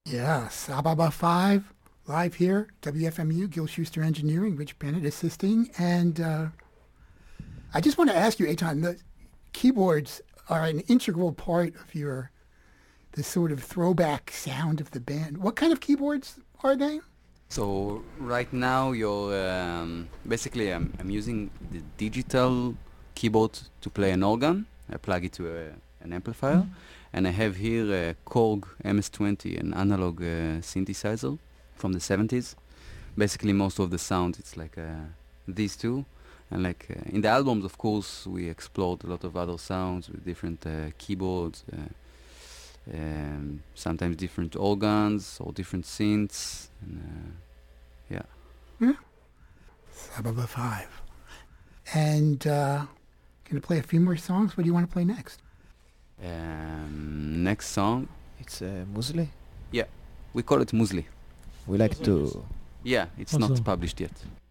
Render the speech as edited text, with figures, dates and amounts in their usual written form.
Yeah, Sababa 5, live here, WFMU, Gil Schuster Engineering, Rich Bennett assisting. And I just want to ask you, Eitan, the keyboards are an integral part of the sort of throwback sound of the band. What kind of keyboards are they? So right now, basically I'm using the digital keyboard to play an organ. I plug it to an amplifier, and I have here a Korg MS-20, an analog synthesizer from the 70s. Basically, most of the sound it's like these two, and in the albums, of course, we explored a lot of other sounds with different keyboards. Sometimes different organs or different synths, and yeah. Yeah. Sababa 5. And going to play a few more songs. What do you want to play next? Next song, It's Musli. yeah, we call it Musli. We like to... Yeah, it's Also- not published yet.